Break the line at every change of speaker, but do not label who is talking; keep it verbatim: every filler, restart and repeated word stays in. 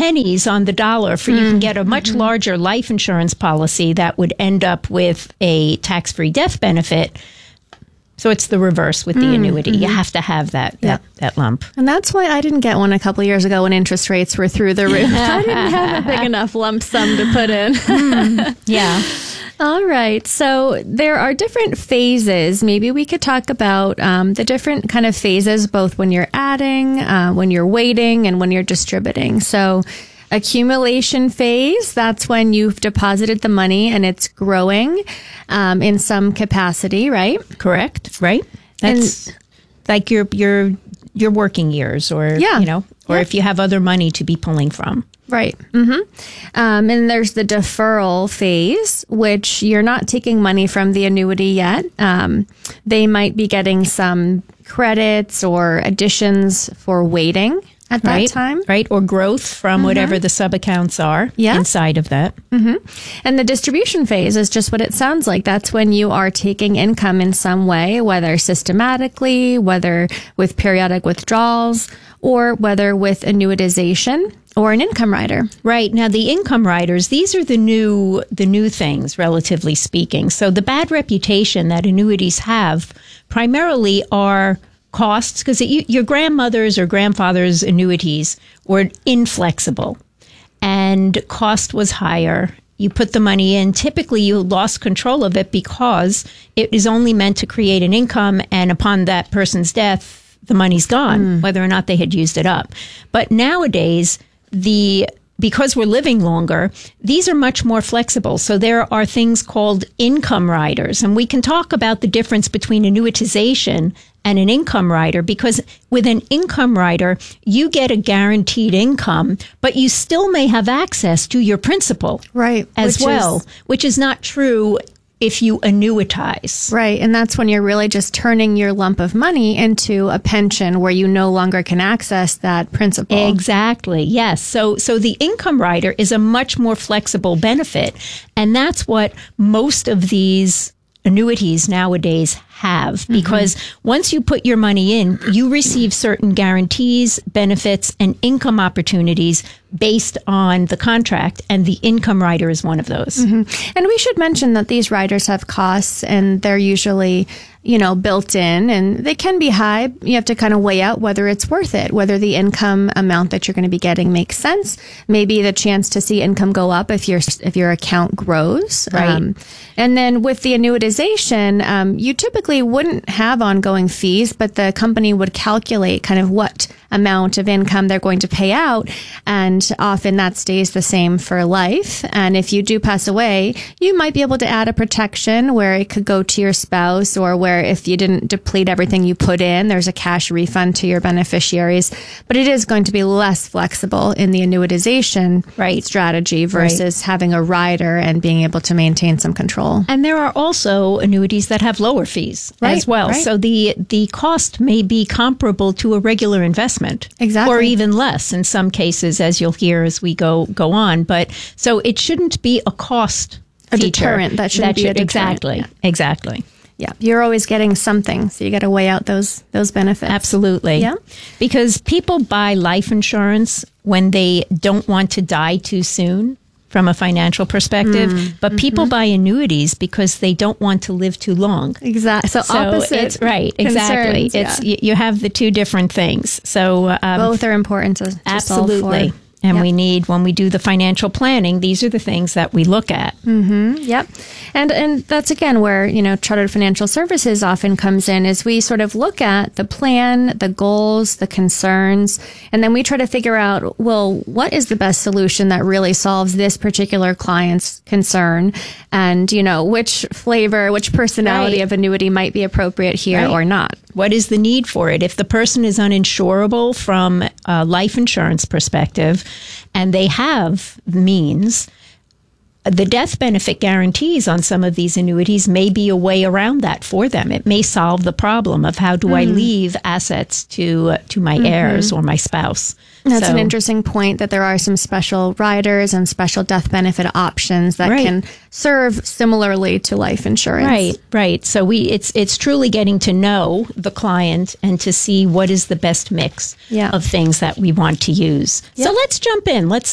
pennies on the dollar for you can get a much larger life insurance policy that would end up with a tax-free death benefit. So it's the reverse with the mm, annuity. Mm-hmm. You have to have that, that, yeah. that lump.
And that's why I didn't get one a couple of years ago when interest rates were through the roof. I didn't have a big enough lump sum to put in.
mm, yeah.
All right. So there are different phases. Maybe we could talk about um, the different kind of phases, both when you're adding, uh, when you're waiting, and when you're distributing. So accumulation phase, that's when you've deposited the money and it's growing um, in some capacity, right?
Correct. Right. That's and, like your your your working years, or yeah. you know, or yeah. if you have other money to be pulling from.
Right. Mm-hmm. Um, and there's the deferral phase, which you're not taking money from the annuity yet. Um, they might be getting some credits or additions for waiting at that
right,
time.
Right. Or growth from mm-hmm. whatever the sub-accounts are yeah. inside of that.
Mm-hmm. And the distribution phase is just what it sounds like. That's when you are taking income in some way, whether systematically, whether with periodic withdrawals, or whether with annuitization or an income rider.
Right. Now, the income riders, these are the new the new things, relatively speaking. So the bad reputation that annuities have primarily are costs, because your grandmother's or grandfather's annuities were inflexible and cost was higher. You put the money in. Typically, you lost control of it because it is only meant to create an income, and upon that person's death, the money's gone, mm. whether or not they had used it up. But nowadays, the because we're living longer, these are much more flexible. So there are things called income riders. And we can talk about the difference between annuitization and an income rider, because with an income rider, you get a guaranteed income, but you still may have access to your principal
right,
as
which
well,
is-
which is not true if you annuitize.
Right. And that's when you're really just turning your lump of money into a pension where you no longer can access that principal.
Exactly. Yes. So so the income rider is a much more flexible benefit. And that's what most of these annuities nowadays have, because mm-hmm. once you put your money in, you receive certain guarantees, benefits, and income opportunities based on the contract, and the income rider is one of those.
Mm-hmm. And we should mention that these riders have costs, and they're usually, you know, built in, and they can be high. You have to kind of weigh out whether it's worth it, whether the income amount that you're going to be getting makes sense. Maybe the chance to see income go up if your if your account grows.
Right.
Um, and then with the annuitization, um, you typically wouldn't have ongoing fees, but the company would calculate kind of what amount of income they're going to pay out. And often that stays the same for life. And if you do pass away, you might be able to add a protection where it could go to your spouse, or where if you didn't deplete everything you put in, there's a cash refund to your beneficiaries. But it is going to be less flexible in the annuitization
right.
strategy versus right. having a rider and being able to maintain some control.
And there are also annuities that have lower fees
right.
as well.
Right.
So the, the cost may be comparable to a regular investment.
Exactly.
Or even less in some cases, as you'll hear as we go go on. But so it shouldn't be a cost
a
feature.
deterrent. That shouldn't
that
be
should,
a deterrent.
Exactly.
Yeah.
Exactly.
Yeah, you're always getting something, so you got to weigh out those those benefits.
Absolutely.
Yeah,
because people buy life insurance when they don't want to die too soon, from a financial perspective, mm, but people mm-hmm. buy annuities because they don't want to live too long.
Exactly. So,
so
opposite.
It's, right. Exactly.
Concerns,
it's
yeah.
you, you have the two different things. So um,
both are important to, to
absolutely.
solve for.
And
yep.
we need, when we do the financial planning, these are the things that we look at.
Mm-hmm. Yep. And and that's, again, where, you know, Chartered Financial Services often comes in, is we sort of look at the plan, the goals, the concerns, and then we try to figure out, well, what is the best solution that really solves this particular client's concern? And, you know, which flavor, which personality
right.
of annuity might be appropriate here
right.
or not.
What is the need for it? If the person is uninsurable from a life insurance perspective, and they have means, the death benefit guarantees on some of these annuities may be a way around that for them. It may solve the problem of how do mm. I leave assets to uh, to my mm-hmm. heirs or my spouse.
That's
so,
an interesting point, that there are some special riders and special death benefit options that
right.
can serve similarly to life insurance.
Right, right. So we it's it's truly getting to know the client and to see what is the best mix
yeah.
of things that we want to use.
Yep.
So let's jump in. Let's